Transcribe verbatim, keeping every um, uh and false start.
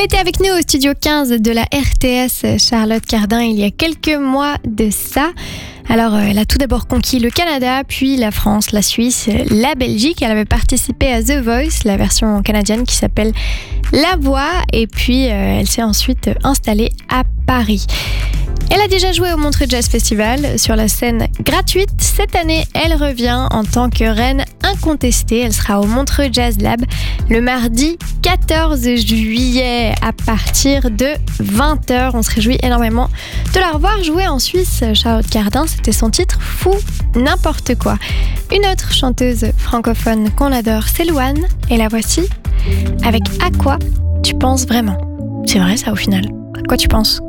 était avec nous au studio quinze de la R T S, Charlotte Cardin, il y a quelques mois de ça. Alors, elle a tout d'abord conquis le Canada, puis la France, la Suisse, la Belgique. Elle avait participé à The Voice, la version canadienne qui s'appelle La Voix. Et puis, euh, elle s'est ensuite installée à Paris. Elle a déjà joué au Montreux Jazz Festival sur la scène gratuite. Cette année, elle revient en tant que reine incontestée. Elle sera au Montreux Jazz Lab le mardi quatorze juillet à partir de vingt heures. On se réjouit énormément de la revoir jouer en Suisse. Charlotte Cardin, c'était son titre Fou n'importe quoi. Une autre chanteuse francophone qu'on adore, c'est Louane. Et la voici avec À quoi tu penses vraiment. C'est vrai ça au final. À quoi tu penses